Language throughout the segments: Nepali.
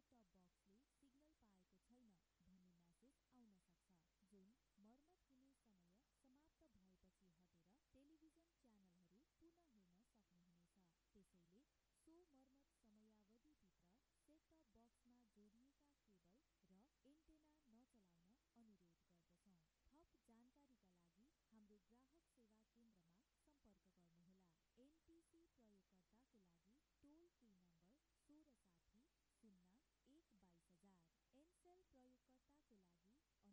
सेट टप बक्सले सिग्नल पाएको छैन भन्ने म्यासेज आउन सक्छ, जुन मर्मत हुने समय समाप्त भएपछि हटेर टेलिभिजन च्यानलहरू पुनः हेर्न सक्नुहुनेछ। त्यसैले सो मर्मत समयावधिभित्र सेट टप बक्समा जोडिएका केबल र एन्टेना नचलाउन अनुरोध गर्दछौँ। थप जानकारीका लागि हाम्रो ग्राहक सेवा केन्द्रमा सम्पर्क गर्नुहोला। एनटिसी प्रयोगकर्ताको लागि टोल फ्री नम्बर 1660 0122,000, एनसेल प्रयोगकर्ताको लागि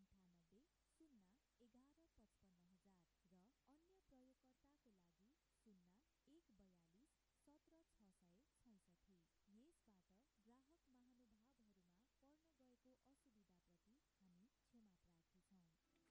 98 01155,000 र अन्य प्रयोगकर्ताको लागि 0142 17 666। यसबाट ग्राहक महानुभावहरूमा पर्न गएको असुविधाप्रति हामी क्षमा प्रार्थी छौँ।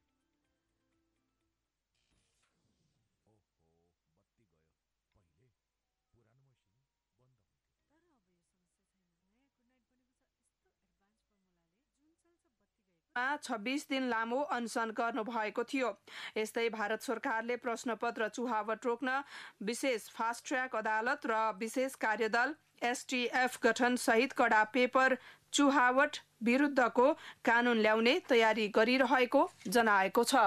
ओहो, बत्ती गयो। पहिले पुरानो मसिन बन्द हुन्थ्यो। तर अब यो समस्या छैन। नयाँ गुड नाइट बनेको छ। यस्तो एडभान्स फर्मुलाले जुन चल्छ बत्ती गएको 26 दिन लामो अनसन गर्नुभएको थियो। यस्तै भारत सरकारले प्रश्नपत्र चुहावट रोक्न विशेष फास्ट ट्र्याक अदालत र विशेष कार्यदल STF गठन सहित कडा पेपर चुहावट विरुद्धको कानून ल्याउने तयारी गरिरहेको जनाएको छ।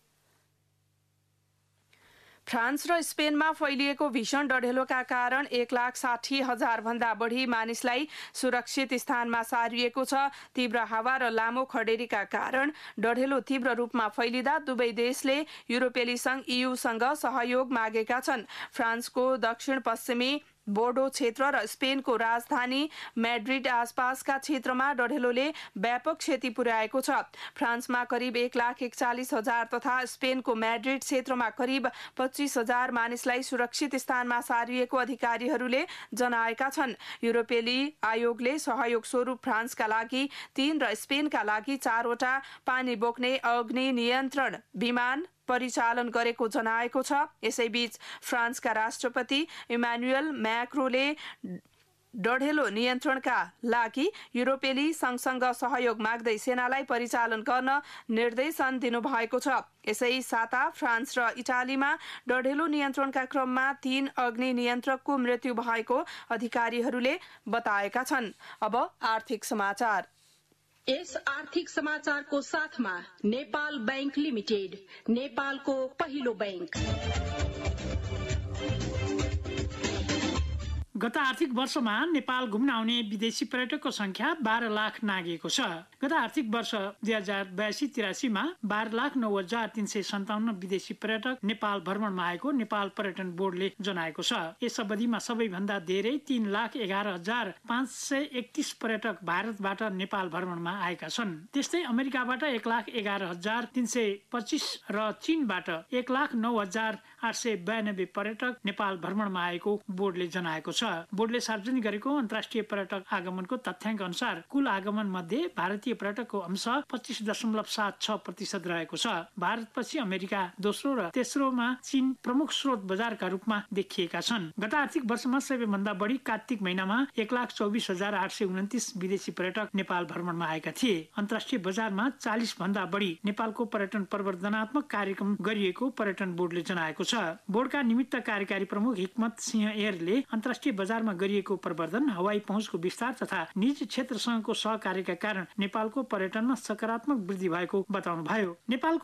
फ्रान्स र स्पेनमा फैलिएको भीषण डढेलोका कारण 1,60,000 भन्दा बढी मानिसलाई सुरक्षित स्थानमा सारिएको छ। तीव्र हावा र लामो खडेरीका कारण डढेलो तीव्र रूपमा फैलिँदा दुवै देशले युरोपेली संघ EUसँग सहयोग मागेका छन्। फ्रान्सको दक्षिण पश्चिमी बोर्डो क्षेत्र र स्पेनको राजधानी मैड्रिड आसपासका क्षेत्रमा डढेलोले व्यापक क्षति पुर्याएको छ। फ्रान्समा करिब 1,41,000 तथा स्पेनको मैड्रिड क्षेत्रमा करिब 25,000 मानिसलाई सुरक्षित स्थानमा सारिएको अधिकारीहरूले जनाएका छन्। युरोपेली आयोगले सहयोग स्वरूप फ्रान्सका लागि 3 र स्पेनका लागि 4 वटा पानी बोक्ने अग्नि नियन्त्रण विमान परिचालन गरेको जनाएको छ। यसैबीच फ्रान्सका राष्ट्रपति इमानुएल म्याक्रोले डढेलो नियन्त्रणका लागि युरोपेली संघसँग सहयोग माग्दै सेनालाई परिचालन गर्न निर्देशन दिनुभएको छ। यसै साता फ्रान्स र इटालीमा डढेलो नियन्त्रणका क्रममा 3 अग्नि नियन्त्रकको मृत्यु भएको अधिकारीहरूले बताएका छन्। अब आर्थिक समाचार। यस आर्थिक समाचारको साथमा नेपाल बैंक लिमिटेड, नेपालको पहिलो बैंक। गत आर्थिक वर्षमा नेपाल घुम्न आउने विदेशी पर्यटकको संख्या 12 लाख नागेको छ। गत आर्थिक वर्ष 2082-83 मा 12,09,357 विदेशी पर्यटक नेपाल भ्रमणमा आएको नेपाल पर्यटन बोर्डले जनाएको छ। यस अवधिमा सबैभन्दा धेरै 3,11,531 पर्यटक भारतबाट नेपाल भ्रमणमा आएका छन्। त्यस्तै अमेरिकाबाट 1,11,325 र चीनबाट 1,09,892 पर्यटक नेपाल भ्रमणमा आएको बोर्डले जनाएको छ। बोर्डले सार्वजनिक गरेको अन्तर्राष्ट्रिय पर्यटक आगमनको तथ्याङ्क अनुसार कुल आगमन मध्ये भारतीय पर्यटकको अंश 25.76% रहेको छ। भारतपछि अमेरिका दोस्रो र तेस्रोमा चीन प्रमुख स्रोत बजारका रूपमा देखिएका छन्। गत आर्थिक वर्षमा सबैभन्दा बढी कार्तिक महिनामा 1,24,829 विदेशी पर्यटक नेपाल भ्रमणमा आएका थिए। अन्तर्राष्ट्रिय बजारमा 40 भन्दा बढी नेपालको पर्यटन प्रवर्धनात्मक कार्यक्रम गरिएको पर्यटन बोर्डले जनाएको छ। बोर्डका निमित्त कार्यकारी प्रमुख हिक्मत सिंह एरले अन्तर्राष्ट्रिय बजारमा गरिएको प्रवर्धन, हवाई पहुँचको विस्तार तथा निजी क्षेत्रसँगको सहकार्यका कारण नेपालको पर्यटनमा सकारात्मक वृद्धि भएको बताउनुभयो। नेपालको